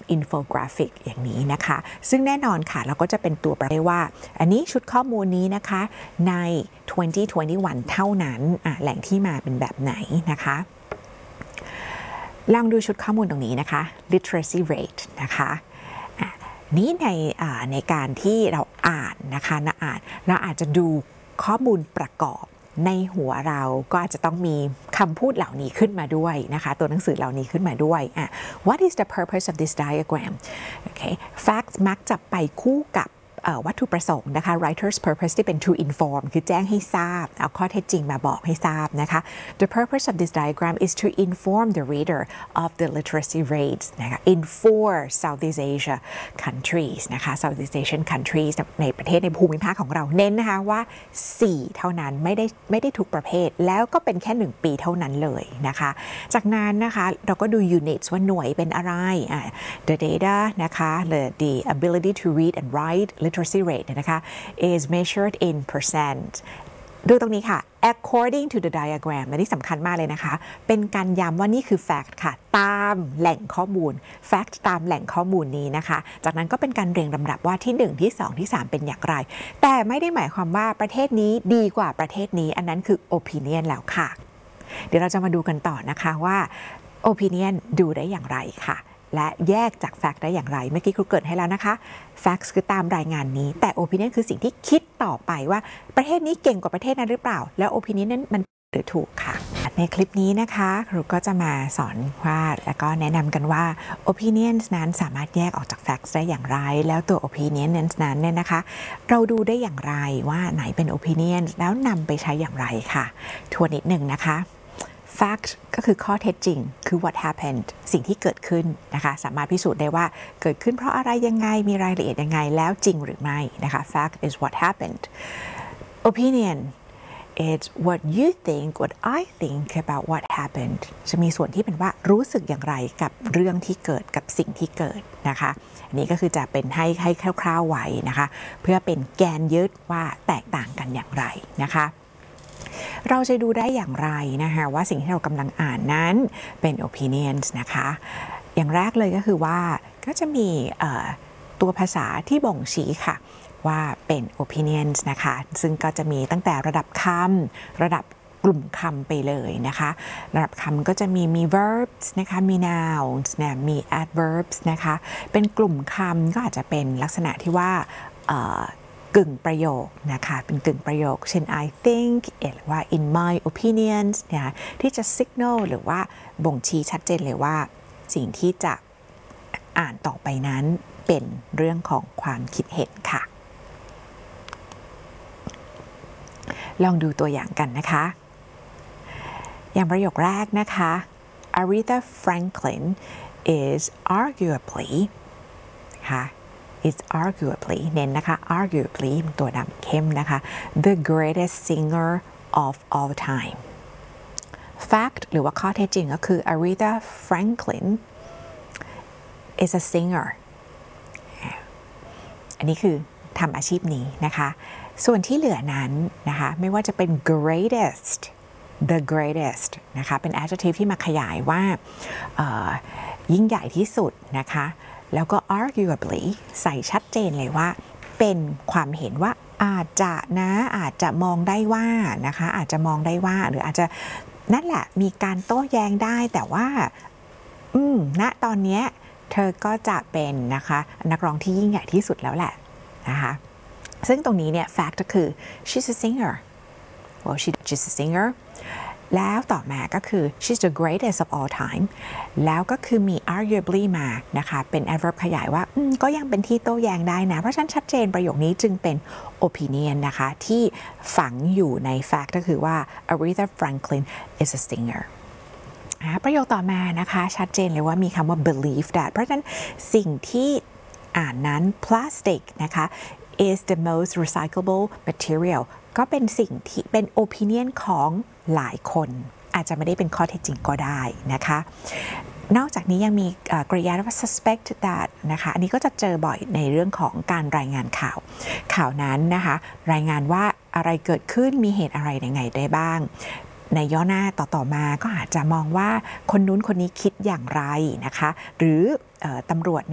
อินโฟกราฟิกอย่างนี้นะคะซึ่งแน่นอนค่ะเราก็จะเป็นตัวประเภทว่าอันนี้ชุดข้อมูลนี้นะคะใน 2021 เท่านั้นแหล่งที่มาเป็นแบบไหนนะคะลองดูชุดข้อมูลตรงนี้นะคะ literacy rate นะคะนี้ในการที่เราอ่านนะคะเราอาจจะดูข้อมูลประกอบในหัวเราก็อาจจะต้องมีคำพูดเหล่านี้ขึ้นมาด้วยนะคะตัวหนังสือเหล่านี้ขึ้นมาด้วยWhat is the purpose of this diagram? Okay, facts มักจะไปคู่กับวัตถุประสงค์นะคะ writer's purpose ที่เป็น to inform คือแจ้งให้ทราบเอาข้อเท็จจริงมาบอกให้ทราบนะคะ The purpose of this diagram is to inform the reader of the literacy rates นะคะ in 4 Southeast Asia countries นะคะ Southeast Asian countries ในประเทศในภูมิภาคของเราเน้นนะคะว่า4เท่านั้นไม่ได้ทุกประเภทแล้วก็เป็นแค่1ปีเท่านั้นเลยนะคะจากนั้นนะคะเราก็ดู units ว่าหน่วยเป็นอะไรthe data นะคะ the ability to read and write literacy rate นะคะ is measured in percent ดูตรงนี้ค่ะ according to the diagram อันนี้สำคัญมากเลยนะคะเป็นการย้ำว่านี่คือ fact ค่ะตามแหล่งข้อมูล fact ตามแหล่งข้อมูลนี้นะคะจากนั้นก็เป็นการเรียงลำดับว่าที่1ที่2ที่3เป็นอย่างไรแต่ไม่ได้หมายความว่าประเทศนี้ดีกว่าประเทศนี้อันนั้นคือ opinion แล้วค่ะเดี๋ยวเราจะมาดูกันต่อนะคะว่า opinion ดูได้อย่างไรค่ะและแยกจาก fact ได้อย่างไรเมื่อกี้ครูเกริ่นให้แล้วนะคะ facts คือตามรายงานนี้แต่ opinion คือสิ่งที่คิดต่อไปว่าประเทศนี้เก่งกว่าประเทศนั้นหรือเปล่าแล้ว opinion นั้นมันหรือถูกค่ะในคลิปนี้นะคะครูก็จะมาสอนว่าแล้วก็แนะนำกันว่า opinions นั้นสามารถแยกออกจาก facts ได้อย่างไรแล้วตัว opinion นั้นเนี่ยนะคะเราดูได้อย่างไรว่าไหนเป็น opinion แล้วนำไปใช้อย่างไรค่ะทวนนิดหนึ่งนะคะ fact ก็คือข้อเท็จจริงคือ what happened สิ่งที่เกิดขึ้นนะคะสามารถพิสูจน์ได้ว่าเกิดขึ้นเพราะอะไรยังไงมีรายละเอียดยังไงแล้วจริงหรือไม่นะคะ fact is what happened opinion it's what you think what I think about what happened จะมีส่วนที่เป็นว่ารู้สึกอย่างไรกับเรื่องที่เกิดกับสิ่งที่เกิดนะคะอันนี้ก็คือจะเป็นให้คร่าวๆไว้นะคะเพื่อเป็นแกนยึดว่าแตกต่างกันอย่างไรนะคะเราจะดูได้อย่างไรนะคะว่าสิ่งที่เรากำลังอ่านนั้นเป็น opinions นะคะอย่างแรกเลยก็คือว่าก็จะมีตัวภาษาที่บ่งชี้ค่ะว่าเป็น opinions นะคะซึ่งก็จะมีตั้งแต่ระดับคำระดับกลุ่มคำไปเลยนะคะระดับคำก็จะมี verbs นะคะมี nouns นะมี adverbs นะคะเป็นกลุ่มคำก็อาจจะเป็นลักษณะที่ว่ากึ่งประโยคนะคะเป็นกึ่งประโยคเช่น I think หรือว่า in my opinions เนี่ยที่จะ signal หรือว่าบ่งชี้ชัดเจนเลยว่าสิ่งที่จะอ่านต่อไปนั้นเป็นเรื่องของความคิดเห็นค่ะลองดูตัวอย่างกันนะคะอย่างประโยคแรกนะคะ Aretha Franklin is arguably นะคะis arguably เน้นนะคะ arguably ตัวดำเข้มนะคะ the greatest singer of all time fact หรือว่าข้อเท็จจริงก็คือ Aretha Franklin is a singer อันนี้คือทำอาชีพนี้นะคะส่วนที่เหลือนั้นนะคะไม่ว่าจะเป็น greatest the greatest นะคะเป็น adjective ที่มาขยายว่ายิ่งใหญ่ที่สุดนะคะแล้วก็ arguably ใส่ชัดเจนเลยว่าเป็นความเห็นว่าอาจจะมองได้ว่านะคะอาจจะมองได้ว่าหรืออาจจะนั่นแหละมีการโต้แย้งได้แต่ว่าณตอนนี้เธอก็จะเป็นนะคะนักร้องที่ยิ่งใหญ่ที่สุดแล้วแหละนะคะซึ่งตรงนี้เนี่ย fact ก็คือ she's a singer well she's a singer แล้วต่อมาก็คือ she's the greatest of all time แล้วก็คือมี arguably มานะคะเป็น adverb ขยายว่าก็ยังเป็นที่โต้แย้งได้นะเพราะฉะนั้นชัดเจนประโยคนี้จึงเป็น opinion นะคะที่ฝังอยู่ใน fact ก็คือว่า Aretha Franklin is a singer ประโยคต่อมานะคะชัดเจนเลยว่ามีคำว่า believe that เพราะฉะนั้นสิ่งที่อ่านนั้น plastic นะคะ is the most recyclable material ก็เป็นสิ่งที่เป็น opinion ของหลายคนอาจจะไม่ได้เป็นข้อเท็จจริงก็ได้นะคะนอกจากนี้ยังมีกริยาว่า suspect that นะคะอันนี้ก็จะเจอบ่อยในเรื่องของการรายงานข่าวนั้นนะคะรายงานว่าอะไรเกิดขึ้นมีเหตุอะไรยังไงได้บ้างในย่อหน้าต่อมาก็อาจจะมองว่าคนนู้นคนนี้คิดอย่างไรนะคะหรือตำรวจ